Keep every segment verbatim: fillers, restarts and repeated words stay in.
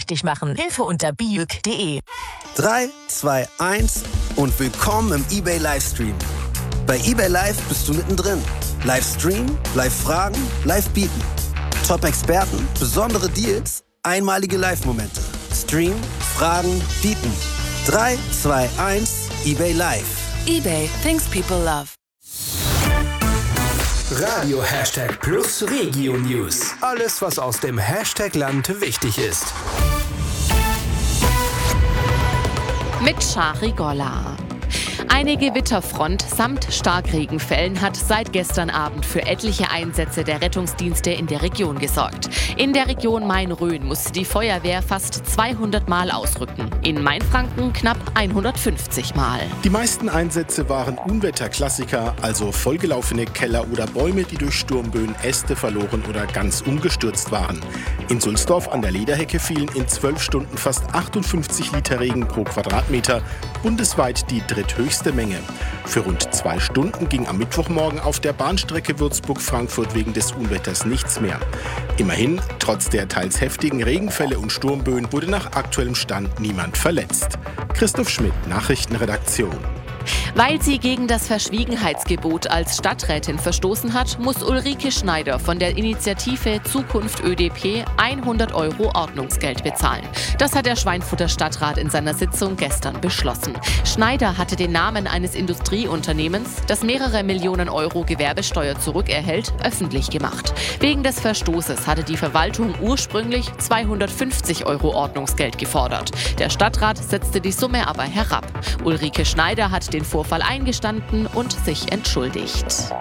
richtig machen. Hilfe unter biuk punkt de. drei, zwei, eins und willkommen im eBay Livestream. Bei eBay Live bist du mittendrin. Live streamen, live fragen, live bieten. Top-Experten, besondere Deals, einmalige Live-Momente. Stream, fragen, bieten. drei, zwei, eins, eBay Live. eBay, things people love. Radio Hashtag Plus Regio News. Alles, was aus dem Hashtag-Land wichtig ist. Mit Shari Golla. Eine Gewitterfront samt Starkregenfällen hat seit gestern Abend für etliche Einsätze der Rettungsdienste in der Region gesorgt. In der Region Main-Rhön musste die Feuerwehr fast zweihundert Mal ausrücken. In Mainfranken knapp hundertfünfzig Mal. Die meisten Einsätze waren Unwetterklassiker, also vollgelaufene Keller oder Bäume, die durch Sturmböen Äste verloren oder ganz umgestürzt waren. In Sulzdorf an der Lederhecke fielen in zwölf Stunden fast achtundfünfzig Liter Regen pro Quadratmeter, bundesweit die dritthöchste Menge. Für rund zwei Stunden ging am Mittwochmorgen auf der Bahnstrecke Würzburg-Frankfurt wegen des Unwetters nichts mehr. Immerhin, trotz der teils heftigen Regenfälle und Sturmböen wurde nach aktuellem Stand niemand verletzt. Christoph Schmidt, Nachrichtenredaktion. Weil sie gegen das Verschwiegenheitsgebot als Stadträtin verstoßen hat, muss Ulrike Schneider von der Initiative Zukunft ÖDP hundert Euro Ordnungsgeld bezahlen. Das hat der Schweinfurter Stadtrat in seiner Sitzung gestern beschlossen. Schneider hatte den Namen eines Industrieunternehmens, das mehrere Millionen Euro Gewerbesteuer zurückerhält, öffentlich gemacht. Wegen des Verstoßes hatte die Verwaltung ursprünglich zweihundertfünfzig Euro Ordnungsgeld gefordert. Der Stadtrat setzte die Summe aber herab. Ulrike Schneider hat den Vorfall eingestanden und sich entschuldigt.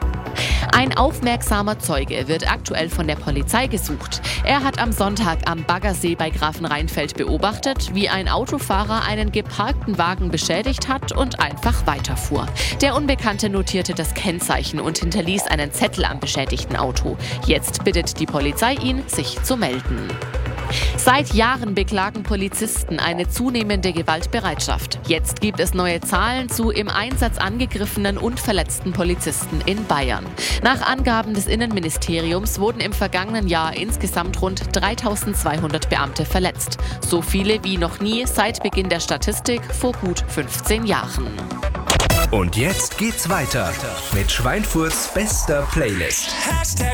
Ein aufmerksamer Zeuge wird aktuell von der Polizei gesucht. Er hat am Sonntag am Baggersee bei Grafenrheinfeld beobachtet, wie ein Autofahrer einen geparkten Wagen beschädigt hat und einfach weiterfuhr. Der Unbekannte notierte das Kennzeichen und hinterließ einen Zettel am beschädigten Auto. Jetzt bittet die Polizei ihn, sich zu melden. Seit Jahren beklagen Polizisten eine zunehmende Gewaltbereitschaft. Jetzt gibt es neue Zahlen zu im Einsatz angegriffenen und verletzten Polizisten in Bayern. Nach Angaben des Innenministeriums wurden im vergangenen Jahr insgesamt rund dreitausendzweihundert Beamte verletzt. So viele wie noch nie seit Beginn der Statistik vor gut fünfzehn Jahren. Und jetzt geht's weiter mit Schweinfurts bester Playlist.